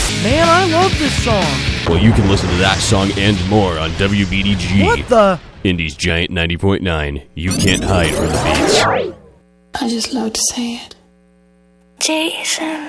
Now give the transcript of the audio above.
Man, I love this song. Well, you can listen to that song and more on WBDG. What the? Indy's Giant 90.9. You can't hide from the beats. I just love to say it. Jason.